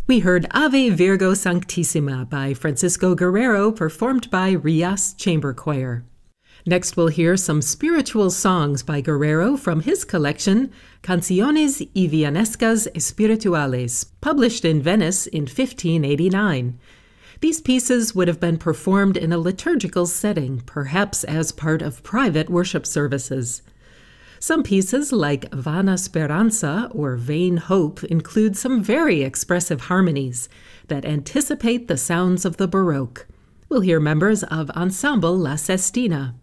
We heard Ave Virgo Sanctissima by Francisco Guerrero, performed by Rias Chamber Choir. Next, we'll hear some spiritual songs by Guerrero from his collection, Canciones y Villanescas Espirituales, published in Venice in 1589. These pieces would have been performed in a liturgical setting, perhaps as part of private worship services. Some pieces, like Vana Speranza, or Vain Hope, include some very expressive harmonies that anticipate the sounds of the Baroque. We'll hear members of Ensemble La Sestina.